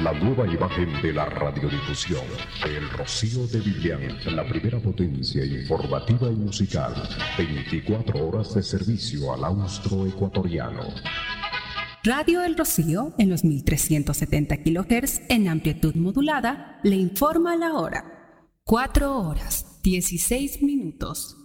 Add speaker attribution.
Speaker 1: La nueva imagen de la radiodifusión. El Rocío de Vivian, la primera potencia informativa y musical. 24 horas de servicio al austroecuatoriano.
Speaker 2: Radio El Rocío, en los 1370 kHz en amplitud modulada, le informa la hora. 4 horas, 16 minutos.